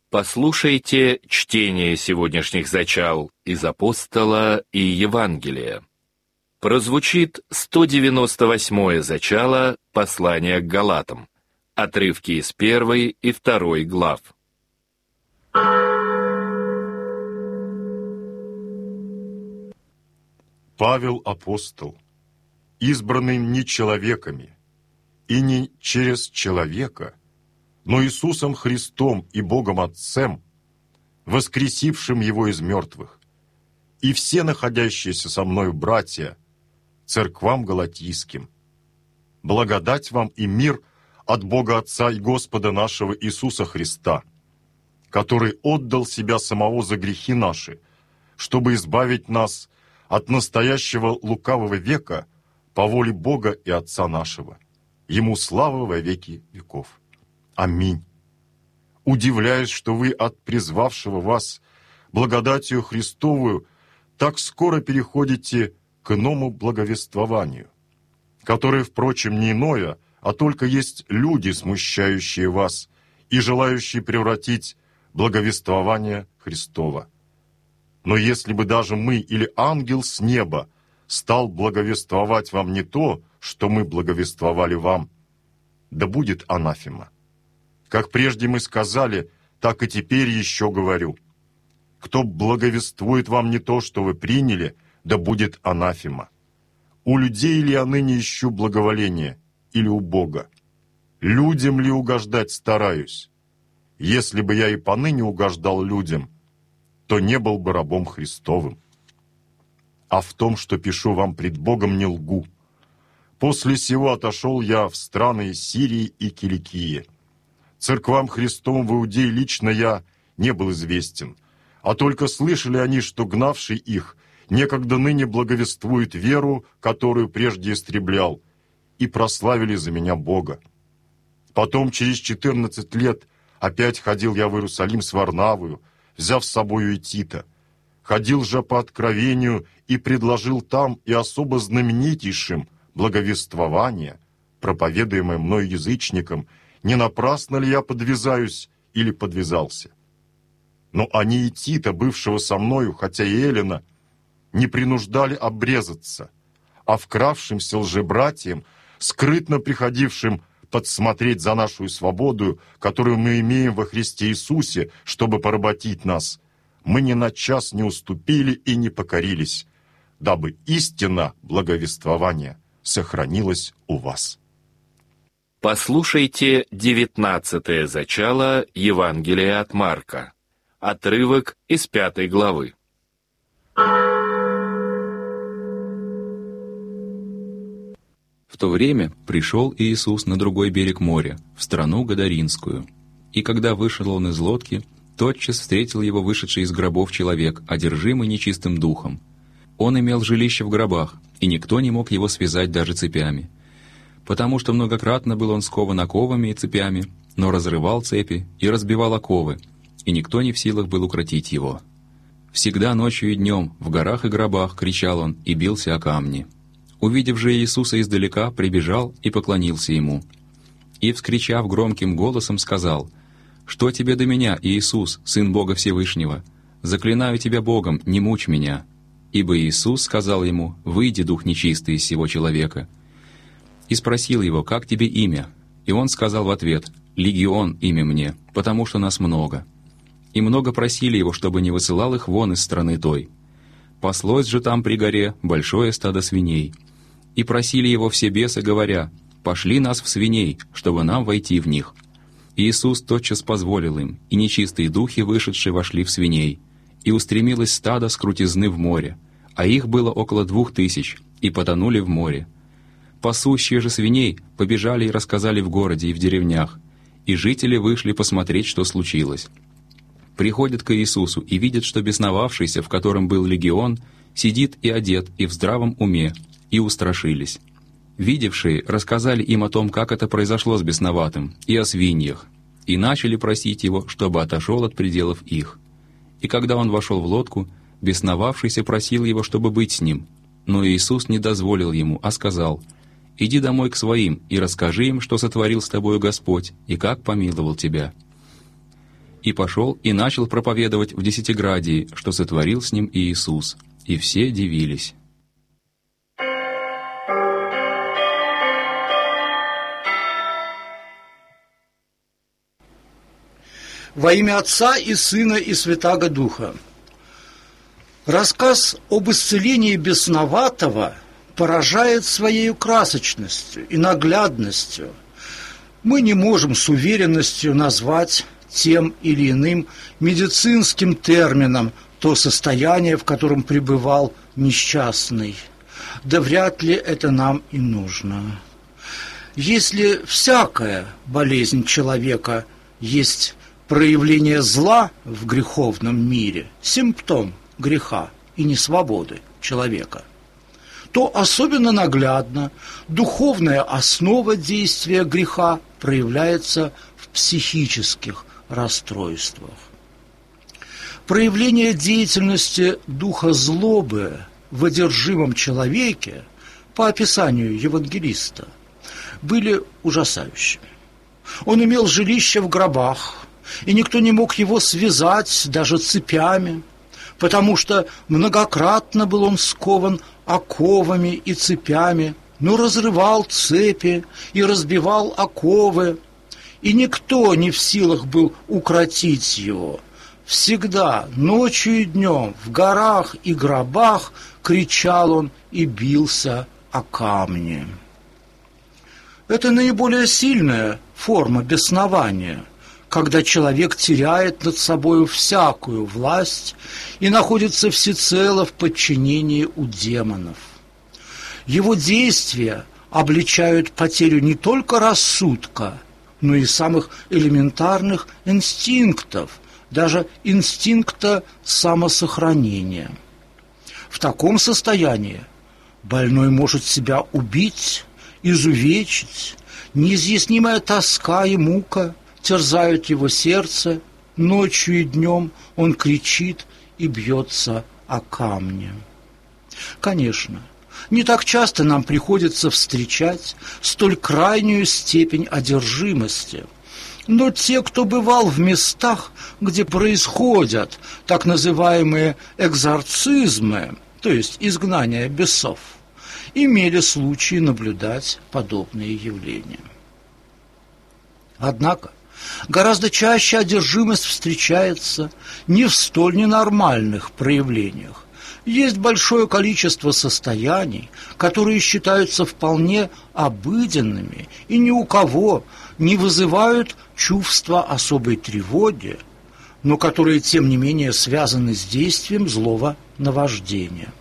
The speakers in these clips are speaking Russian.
Послушайте чтение сегодняшних зачал из Апостола и Евангелия. Прозвучит 198-е зачало послания к Галатам, отрывки из 1 и 2 глав. Павел апостол, избранный не человеками и не через человека, но Иисусом Христом и Богом Отцем, воскресившим Его из мертвых, и все находящиеся со мною братья, церквам галатийским. Благодать вам и мир от Бога Отца и Господа нашего Иисуса Христа, который отдал Себя самого за грехи наши, чтобы избавить нас от настоящего лукавого века по воле Бога и Отца нашего. Ему слава во веки веков. Аминь. Удивляюсь, что вы от призвавшего вас благодатью Христовую так скоро переходите к иному благовествованию, которое, впрочем, не иное, а только есть люди, смущающие вас и желающие превратить благовествование Христова. Но если бы даже мы или ангел с неба стал благовествовать вам не то, что мы благовествовали вам, да будет анафема. Как прежде мы сказали, так и теперь еще говорю. Кто благовествует вам не то, что вы приняли, да будет анафема. У людей ли я ныне ищу благоволение, или у Бога? Людям ли угождать стараюсь? Если бы я и поныне угождал людям, то не был бы рабом Христовым. А в том, что пишу вам пред Богом, не лгу. После сего отошел я в страны Сирии и Киликии. Церквам Христовым в Иудее лично я не был известен, а только слышали они, что гнавший их некогда ныне благовествует веру, которую прежде истреблял, и прославили за меня Бога. Потом, через 14 лет, опять ходил я в Иерусалим с Варнавою, взяв с собою и Тита. Ходил же по откровению и предложил там и особо знаменитейшим благовествование, проповедуемое мною язычникам, не напрасно ли я подвязаюсь или подвязался. Но они и Тита, бывшего со мною, хотя и Эллина, не принуждали обрезаться, а вкравшимся лжебратьям, скрытно приходившим подсмотреть за нашу свободу, которую мы имеем во Христе Иисусе, чтобы поработить нас, мы ни на час не уступили и не покорились, дабы истина благовествования сохранилась у вас. Послушайте 19-е зачало Евангелия от Марка, отрывок из 5 главы. В то время пришел Иисус на другой берег моря, в страну Гадаринскую. И когда вышел он из лодки, тотчас встретил его вышедший из гробов человек, одержимый нечистым духом. Он имел жилище в гробах, и никто не мог его связать даже цепями. Потому что многократно был он скован оковами и цепями, но разрывал цепи и разбивал оковы, и никто не в силах был укротить его. Всегда ночью и днем в горах и гробах кричал он и бился о камни. Увидев же Иисуса издалека, прибежал и поклонился ему. И, вскричав громким голосом, сказал: «Что тебе до меня, Иисус, Сын Бога Всевышнего? Заклинаю тебя Богом, не мучь меня». Ибо Иисус сказал ему: «Выйди, дух нечистый, из сего человека». И спросил его: «Как тебе имя?» И он сказал в ответ: «Легион имя мне, потому что нас много». И много просили его, чтобы не высылал их вон из страны той. Паслось же там при горе большое стадо свиней. И просили его все бесы, говоря: «Пошли нас в свиней, чтобы нам войти в них». Иисус тотчас позволил им, и нечистые духи, вышедшие, вошли в свиней. И устремилось стадо с крутизны в море, а их было около 2000, и потонули в море. Пасущие же свиней побежали и рассказали в городе и в деревнях, и жители вышли посмотреть, что случилось. Приходят к Иисусу и видят, что бесновавшийся, в котором был легион, сидит и одет, и в здравом уме, и устрашились. Видевшие рассказали им о том, как это произошло с бесноватым, и о свиньях, и начали просить его, чтобы отошел от пределов их. И когда он вошел в лодку, бесновавшийся просил его, чтобы быть с ним. Но Иисус не дозволил ему, а сказал: «Иди домой к своим и расскажи им, что сотворил с тобою Господь, и как помиловал тебя». и пошел и начал проповедовать в Десятиградии, что сотворил с ним Иисус, и все дивились. Во имя Отца и Сына и Святаго Духа. Рассказ об исцелении бесноватого поражает своей красочностью и наглядностью. Мы не можем с уверенностью назвать тем или иным медицинским термином то состояние, в котором пребывал несчастный. Да вряд ли это нам и нужно. Если всякая болезнь человека есть проявление зла в греховном мире, симптом греха и несвободы человека, то особенно наглядно духовная основа действия греха проявляется в психических расстройствах. Проявление деятельности духа злобы в одержимом человеке, по описанию евангелиста, были ужасающими. Он имел жилище в гробах, и никто не мог его связать даже цепями, потому что многократно был он скован оковами и цепями, но разрывал цепи и разбивал оковы, и никто не в силах был укротить его. Всегда, ночью и днем, в горах и гробах кричал он и бился о камни. Это наиболее сильная форма беснования, когда человек теряет над собою всякую власть и находится всецело в подчинении у демонов. Его действия обличают потерю не только рассудка, но и самых элементарных инстинктов, даже инстинкта самосохранения. В таком состоянии больной может себя убить, изувечить, неизъяснимая тоска и мука терзают его сердце, ночью и днем он кричит и бьется о камни. Конечно, не так часто нам приходится встречать столь крайнюю степень одержимости, но те, кто бывал в местах, где происходят так называемые экзорцизмы, то есть изгнание бесов, имели случай наблюдать подобные явления. Однако гораздо чаще одержимость встречается не в столь ненормальных проявлениях. Есть большое количество состояний, которые считаются вполне обыденными и ни у кого не вызывают чувства особой тревоги, но которые, тем не менее, связаны с действием злого наваждения.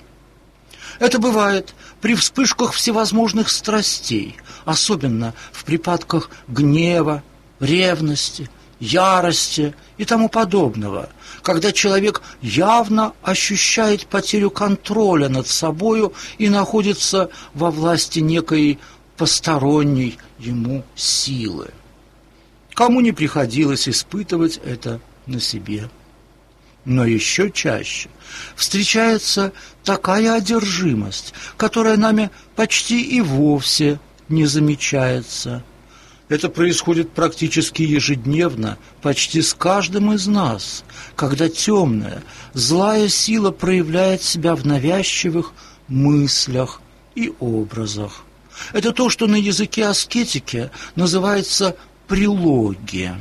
Это бывает при вспышках всевозможных страстей, особенно в припадках гнева, ревности, ярости и тому подобного, когда человек явно ощущает потерю контроля над собою и находится во власти некой посторонней ему силы. Кому не приходилось испытывать это на себе? Но еще чаще встречается такая одержимость, которая нами почти и вовсе не замечается. Это происходит практически ежедневно, почти с каждым из нас, когда темная, злая сила проявляет себя в навязчивых мыслях и образах. Это то, что на языке аскетики называется прилоги.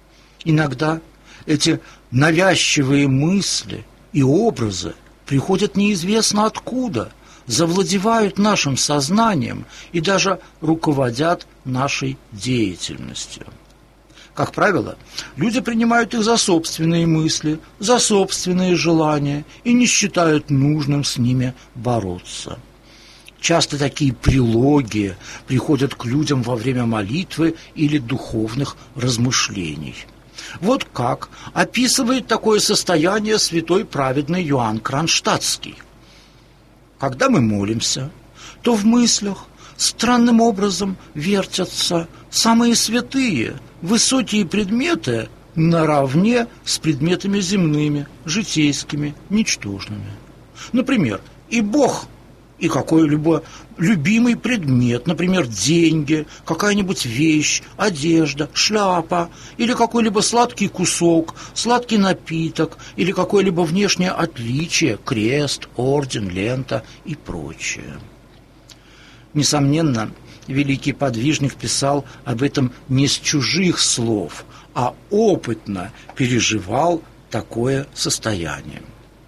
Иногда эти навязчивые мысли и образы приходят неизвестно откуда, завладевают нашим сознанием и даже руководят нашей деятельностью. Как правило, люди принимают их за собственные мысли, за собственные желания и не считают нужным с ними бороться. Часто такие прилоги приходят к людям во время молитвы или духовных размышлений. Вот как описывает такое состояние святой праведный Иоанн Кронштадтский. Когда мы молимся, то в мыслях странным образом вертятся самые святые, высокие предметы наравне с предметами земными, житейскими, ничтожными. Например, и Бог, и какое-либо любимый предмет, например, деньги, какая-нибудь вещь, одежда, шляпа или какой-либо сладкий кусок, сладкий напиток или какое-либо внешнее отличие, крест, орден, лента и прочее. Несомненно, великий подвижник писал об этом не с чужих слов, а опытно переживал такое состояние.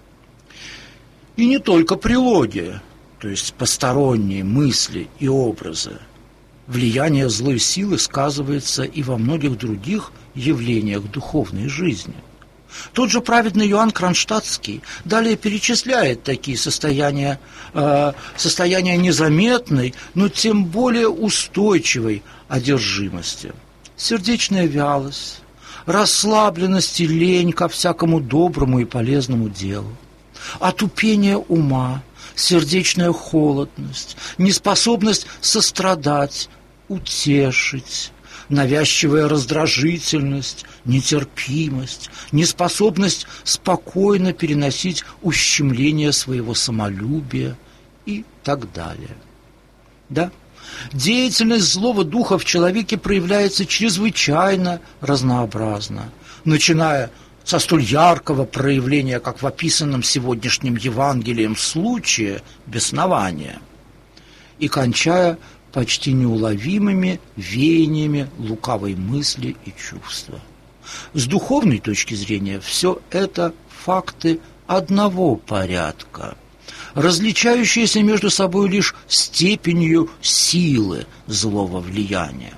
И не только прилоги, то есть посторонние мысли и образы. Влияние злой силы сказывается и во многих других явлениях духовной жизни. Тот же праведный Иоанн Кронштадтский далее перечисляет такие состояния незаметной, но тем более устойчивой одержимости. Сердечная вялость, расслабленность и лень ко всякому доброму и полезному делу, отупение ума, сердечная холодность, неспособность сострадать, утешить, навязчивая раздражительность, нетерпимость, неспособность спокойно переносить ущемление своего самолюбия и так далее. Да, деятельность злого духа в человеке проявляется чрезвычайно разнообразно, начиная со столь яркого проявления, как в описанном сегодняшним Евангелием случае беснования, и кончая почти неуловимыми веяниями лукавой мысли и чувства. С духовной точки зрения все это факты одного порядка, различающиеся между собой лишь степенью силы злого влияния.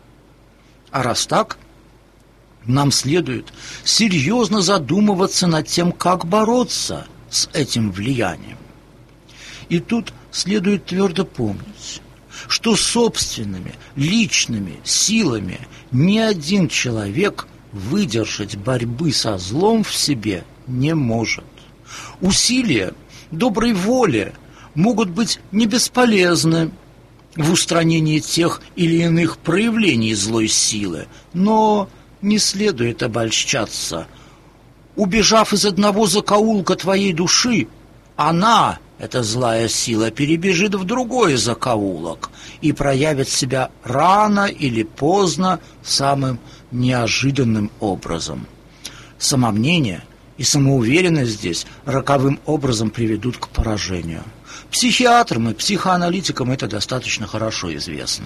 А раз так, нам следует серьезно задумываться над тем, как бороться с этим влиянием. И тут следует твердо помнить, что собственными личными силами ни один человек выдержать борьбы со злом в себе не может. Усилия доброй воли могут быть не бесполезны в устранении тех или иных проявлений злой силы, но не следует обольщаться. Убежав из одного закоулка твоей души, она, эта злая сила, перебежит в другой закоулок и проявит себя рано или поздно самым неожиданным образом. Самомнение и самоуверенность здесь роковым образом приведут к поражению. Психиатрам и психоаналитикам это достаточно хорошо известно.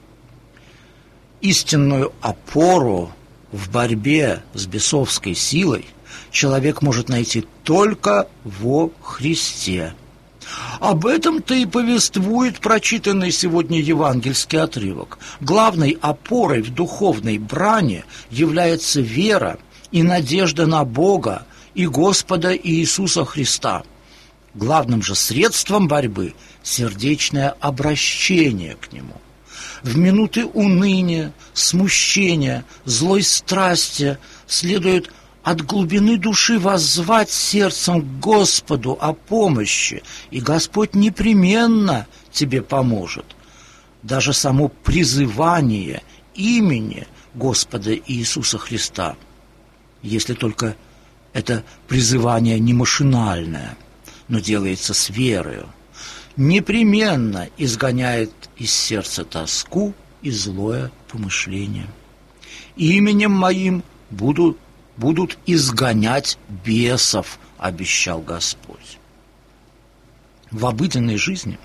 Истинную опору в борьбе с бесовской силой человек может найти только во Христе. Об этом-то и повествует прочитанный сегодня евангельский отрывок. Главной опорой в духовной брани является вера и надежда на Бога и Господа Иисуса Христа. Главным же средством борьбы – сердечное обращение к Нему. В минуты уныния, смущения, злой страсти следует от глубины души воззвать сердцем к Господу о помощи, и Господь непременно тебе поможет. Даже само призывание имени Господа Иисуса Христа, если только это призывание не машинальное, но делается с верою, непременно изгоняет из сердца тоску и злое помышление. Именем моим будут изгонять бесов, обещал Господь. В обыденной жизни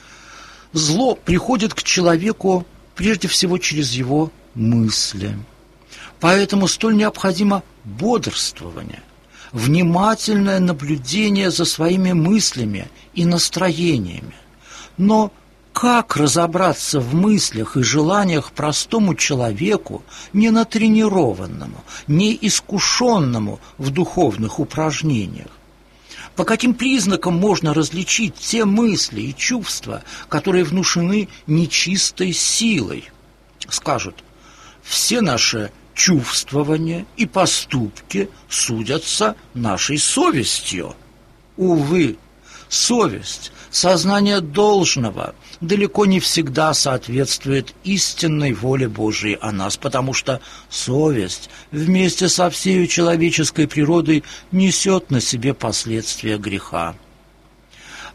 зло приходит к человеку прежде всего через его мысли. Поэтому столь необходимо бодрствование, внимательное наблюдение за своими мыслями и настроениями. Но как разобраться в мыслях и желаниях простому человеку, не натренированному, не искушенному в духовных упражнениях? По каким признакам можно различить те мысли и чувства, которые внушены нечистой силой? Скажут, все наши чувствования и поступки судятся нашей совестью. Увы, совесть, сознание должного, далеко не всегда соответствует истинной воле Божией о нас, потому что совесть вместе со всей человеческой природой несет на себе последствия греха.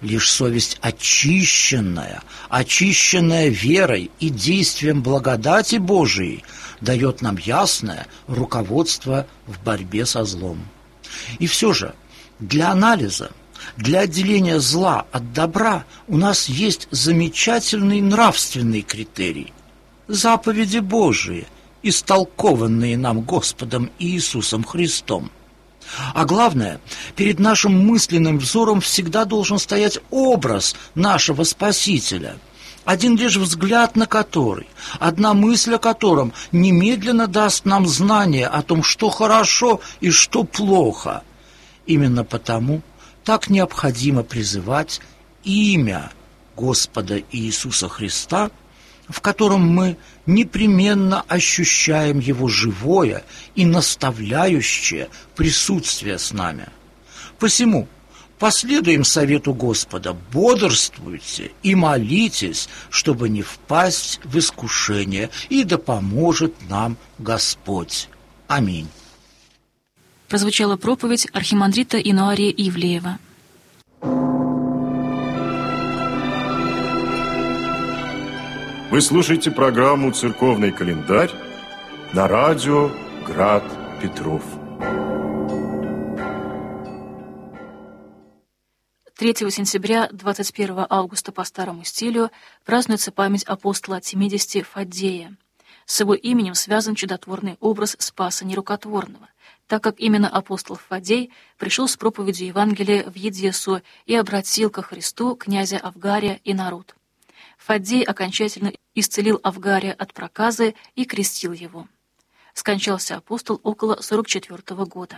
Лишь совесть очищенная верой и действием благодати Божией дает нам ясное руководство в борьбе со злом. И все же для анализа, для отделения зла от добра у нас есть замечательный нравственный критерий – заповеди Божии, истолкованные нам Господом Иисусом Христом. А главное, перед нашим мысленным взором всегда должен стоять образ нашего Спасителя, один лишь взгляд на который, одна мысль о котором немедленно даст нам знание о том, что хорошо и что плохо. Именно потому так необходимо призывать имя Господа Иисуса Христа, в котором мы непременно ощущаем Его живое и наставляющее присутствие с нами. Посему последуем совету Господа, бодрствуйте и молитесь, чтобы не впасть в искушение, и да поможет нам Господь. Аминь. Прозвучала проповедь архимандрита Инуария Ивлеева. Вы слушаете программу «Церковный календарь» на радио «Град Петров». 3 сентября, 21 августа по старому стилю празднуется память апостола от 70 Фаддея. С его именем связан чудотворный образ Спаса Нерукотворного, так как именно апостол Фаддей пришел с проповедью Евангелия в Едессу и обратил ко Христу князя Авгария и народ. Фаддей окончательно исцелил Авгария от проказы и крестил его. Скончался апостол около 44 года.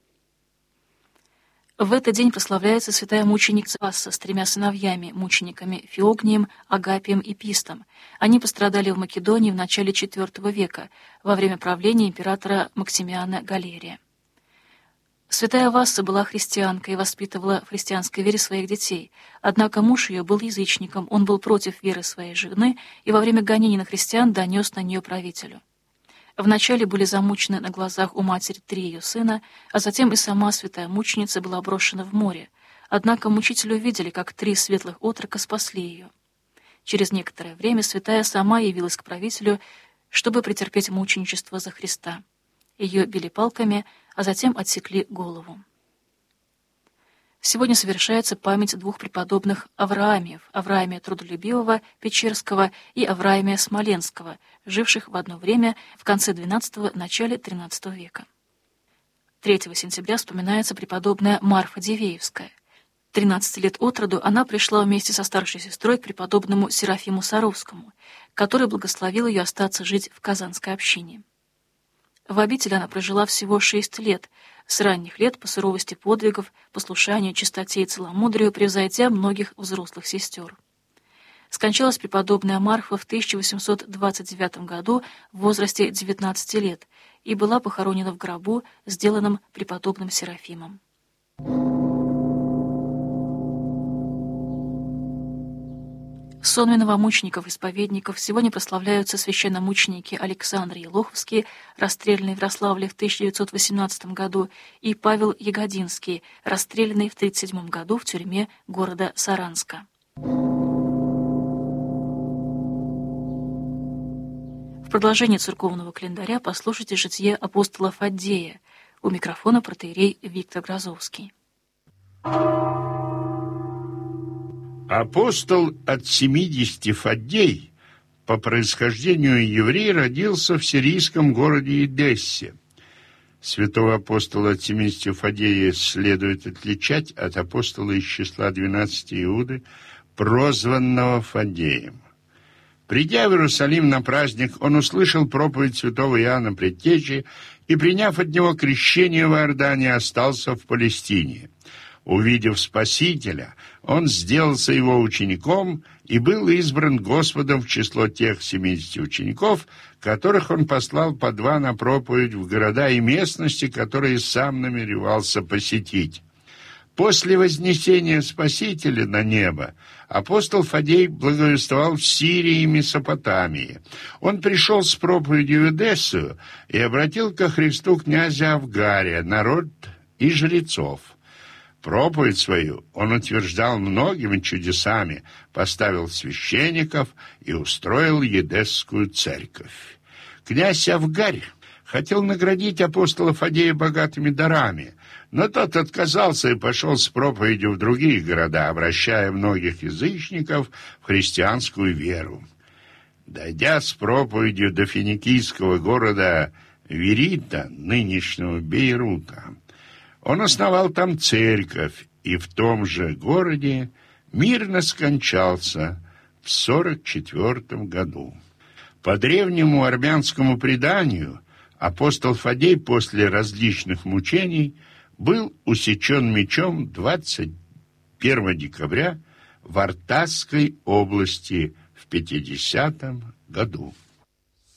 В этот день прославляется святая мученица Спаса с 3 сыновьями, мучениками Феогнием, Агапием и Пистом. Они пострадали в Македонии в начале IV века, во время правления императора Максимиана Галерия. Святая Васса была христианкой и воспитывала в христианской вере своих детей, однако муж ее был язычником, он был против веры своей жены и во время гонений на христиан донес на нее правителю. Вначале были замучены на глазах у матери 3 ее сына, а затем и сама святая мученица была брошена в море. Однако мучители увидели, как 3 светлых отрока спасли ее. Через некоторое время святая сама явилась к правителю, чтобы претерпеть мученичество за Христа. Ее били палками, а затем отсекли голову. Сегодня совершается память 2 преподобных Авраамиев, Авраамия Трудолюбивого, Печерского и Авраамия Смоленского, живших в одно время в конце XII – начале XIII века. 3 сентября вспоминается преподобная Марфа Дивеевская. 13 лет от роду она пришла вместе со старшей сестрой к преподобному Серафиму Саровскому, который благословил ее остаться жить в Казанской общине. В обители она прожила всего 6 лет, с ранних лет по суровости подвигов, послушанию, чистоте и целомудрию превзойдя многих взрослых сестер. Скончалась преподобная Марфа в 1829 году в возрасте 19 лет и была похоронена в гробу, сделанном преподобным Серафимом. Сонмы новомучеников-исповедников сегодня прославляются священномученики Александр Елоховский, расстрелянный в Ярославле в 1918 году, и Павел Ягодинский, расстрелянный в 1937 году в тюрьме города Саранска. В продолжение церковного календаря послушайте житие апостола Фаддея. У микрофона протоиерей Виктор Грозовский. Апостол от 70 Фаддей, по происхождению еврей, родился в сирийском городе Эдессе. Святого апостола от 70 Фаддея следует отличать от апостола из числа 12 Иуды, прозванного Фаддеем. Придя в Иерусалим на праздник, он услышал проповедь святого Иоанна Предтечи и, приняв от него крещение в Иордане, остался в Палестине. Увидев Спасителя, он сделался его учеником и был избран Господом в число тех 70 учеников, которых он послал по 2 на проповедь в города и местности, которые сам намеревался посетить. После вознесения Спасителя на небо апостол Фаддей благовествовал в Сирии и Месопотамии. Он пришел с проповедью в Эдессу и обратил ко Христу князя Авгария, народ и жрецов. Проповедь свою он утверждал многими чудесами, поставил священников и устроил Едесскую церковь. Князь Авгарь хотел наградить апостола Фадея богатыми дарами, но тот отказался и пошел с проповедью в другие города, обращая многих язычников в христианскую веру. Дойдя с проповедью до финикийского города Верита, нынешнего Бейрута, он основал там церковь, и в том же городе мирно скончался в 44 году. По древнему армянскому преданию, апостол Фадей после различных мучений был усечен мечом 21 декабря в Артасской области в 50 году.